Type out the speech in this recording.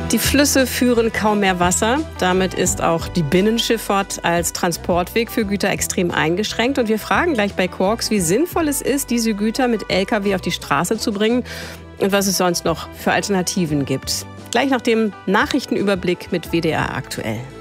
Die Flüsse führen kaum mehr Wasser. Damit ist auch die Binnenschifffahrt als Transportweg für Güter extrem eingeschränkt. Und wir fragen gleich bei Quarks, wie sinnvoll es ist, diese Güter mit Lkw auf die Straße zu bringen und was es sonst noch für Alternativen gibt. Gleich nach dem Nachrichtenüberblick mit WDR aktuell.